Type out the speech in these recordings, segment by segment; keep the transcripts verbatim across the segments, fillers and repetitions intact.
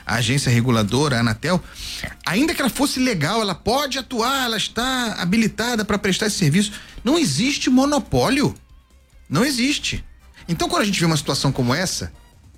a agência reguladora, a Anatel, ainda que ela fosse legal, ela pode atuar, ela está habilitada para prestar esse serviço. Não existe monopólio. Não existe. Então, quando a gente vê uma situação como essa,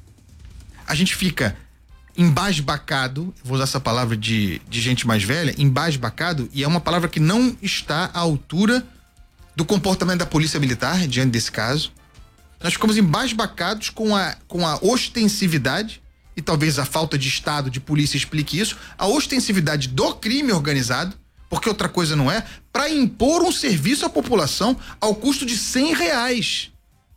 a gente fica embasbacado, vou usar essa palavra de, de gente mais velha, embasbacado, e é uma palavra que não está à altura do comportamento da polícia militar, diante desse caso. Nós ficamos embasbacados com a, com a ostensividade, e talvez a falta de Estado, de polícia explique isso, a ostensividade do crime organizado, porque outra coisa não é, para impor um serviço à população ao custo de cem reais.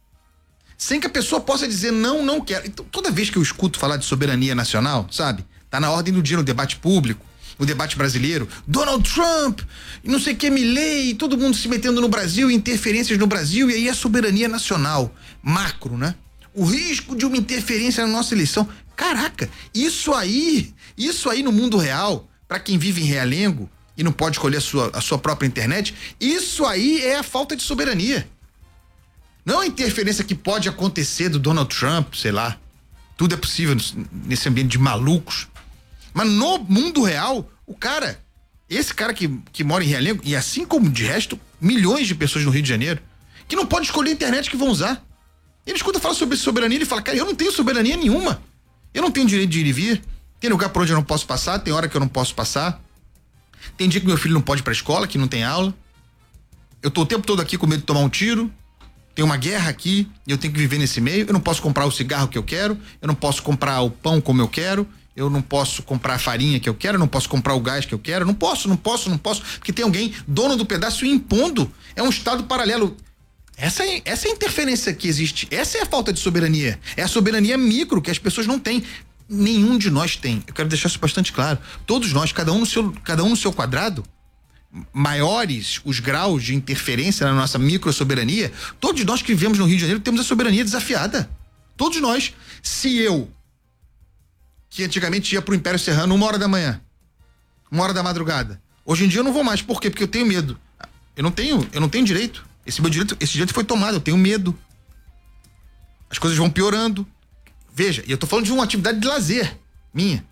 Sem que a pessoa possa dizer não, não quero. Então, toda vez que eu escuto falar de soberania nacional, sabe? Tá na ordem do dia no debate público, no debate brasileiro, Donald Trump, e não sei o que, Milley, todo mundo se metendo no Brasil, interferências no Brasil, e aí a soberania nacional, macro, né? O risco de uma interferência na nossa eleição. Caraca, isso aí, isso aí no mundo real, para quem vive em realengo e não pode escolher a sua, a sua própria internet, isso aí é a falta de soberania. Não a interferência que pode acontecer do Donald Trump, sei lá. Tudo é possível nesse ambiente de malucos. Mas no mundo real, o cara, esse cara que, que mora em Realengo, e assim como de resto, milhões de pessoas no Rio de Janeiro, que não pode escolher a internet que vão usar. Ele escuta falar sobre soberania, ele fala, cara, eu não tenho soberania nenhuma. Eu não tenho direito de ir e vir. Tem lugar por onde eu não posso passar, tem hora que eu não posso passar. Tem dia que meu filho não pode ir pra escola, que não tem aula. Eu tô o tempo todo aqui com medo de tomar um tiro. Tem uma guerra aqui e eu tenho que viver nesse meio. Eu não posso comprar o cigarro que eu quero, eu não posso comprar o pão como eu quero, eu não posso comprar a farinha que eu quero, eu não posso comprar o gás que eu quero, não posso, não posso, não posso, porque tem alguém dono do pedaço impondo. É um estado paralelo. Essa é, essa é a interferência que existe, essa é a falta de soberania, é a soberania micro que as pessoas não têm. Nenhum de nós tem. Eu quero deixar isso bastante claro. Todos nós, cada um no seu, cada um no seu quadrado, maiores os graus de interferência na nossa micro soberania, todos nós que vivemos no Rio de Janeiro temos a soberania desafiada. Todos nós. Se eu, que antigamente ia pro Império Serrano uma hora da manhã, uma hora da madrugada, hoje em dia eu não vou mais. Por quê? Porque eu tenho medo. Eu não tenho, eu não tenho direito. Esse meu direito, esse direito foi tomado, eu tenho medo. As coisas vão piorando. Veja, e eu tô falando de uma atividade de lazer minha.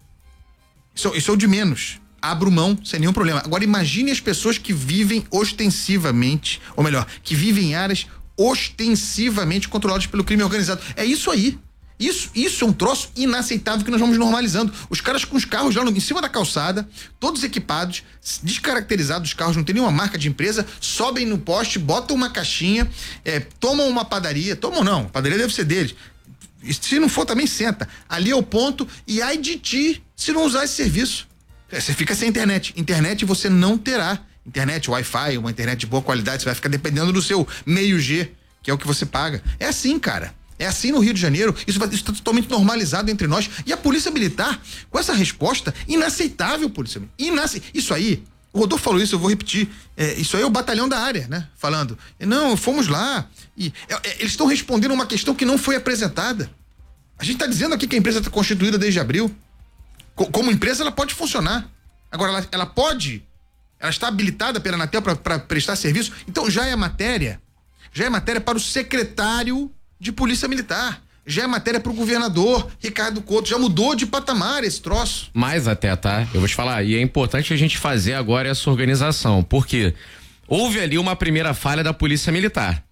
Isso, isso é o de menos. Abro mão sem nenhum problema. Agora imagine as pessoas que vivem ostensivamente, ou melhor, que vivem em áreas ostensivamente controladas pelo crime organizado. É isso aí. Isso, isso é um troço inaceitável que nós vamos normalizando. Os caras com os carros lá no, em cima da calçada, todos equipados, descaracterizados, os carros não tem nenhuma marca de empresa, sobem no poste, botam uma caixinha, é, tomam uma padaria, tomam não, a padaria deve ser deles. Se não for também senta. Ali é o ponto e ai de ti se não usar esse serviço. Você fica sem internet. Internet você não terá. Internet, Wi-Fi, uma internet de boa qualidade, você vai ficar dependendo do seu meio G, que é o que você paga. É assim, cara. É assim no Rio de Janeiro. Isso está totalmente normalizado entre nós. E a Polícia Militar, com essa resposta, inaceitável, Polícia Militar. Inace... Isso aí, o Rodolfo falou isso, eu vou repetir. É, isso aí é o batalhão da área, né? Falando. Não, fomos lá. E, é, é, eles estão respondendo uma questão que não foi apresentada. A gente está dizendo aqui que a empresa está constituída desde abril. Como empresa ela pode funcionar. Agora ela, ela pode, ela está habilitada pela Anatel para prestar serviço. Então já é matéria, já é matéria para o secretário de Polícia Militar, já é matéria para o governador Ricardo Couto, já mudou de patamar esse troço. Mais até, tá? Eu vou te falar, e é importante a gente fazer agora essa organização, porque houve ali uma primeira falha da Polícia Militar.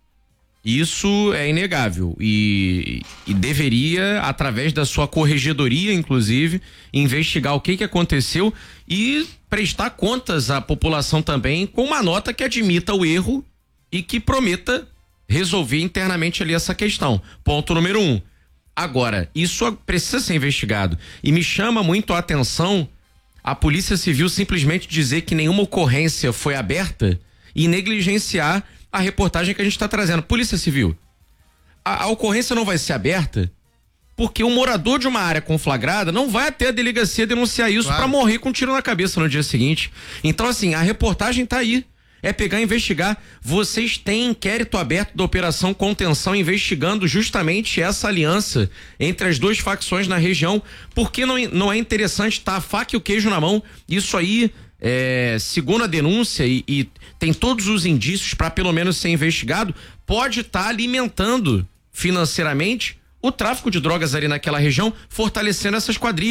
Isso é inegável e, e deveria, através da sua corregedoria, inclusive, investigar o que que aconteceu e prestar contas à população também com uma nota que admita o erro e que prometa resolver internamente ali essa questão. Ponto número um. Agora, isso precisa ser investigado e me chama muito a atenção a Polícia Civil simplesmente dizer que nenhuma ocorrência foi aberta e negligenciar a reportagem que a gente está trazendo. Polícia Civil, a, a ocorrência não vai ser aberta porque o morador de uma área conflagrada não vai até a delegacia denunciar isso, claro, para morrer com um tiro na cabeça no dia seguinte. Então, assim, a reportagem tá aí. É pegar e investigar. Vocês têm inquérito aberto da Operação Contenção investigando justamente essa aliança entre as duas facções na região. Por que não, não é interessante estar a faca e o queijo na mão? Isso aí, é, segundo a denúncia, e, e tem todos os indícios para pelo menos ser investigado, pode estar alimentando financeiramente o tráfico de drogas ali naquela região, fortalecendo essas quadrilhas.